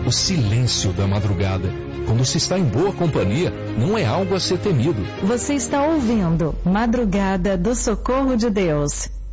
O silêncio da madrugada, quando se está em boa companhia, não é algo a ser temido. Você está ouvindo Madrugada do Socorro de Deus.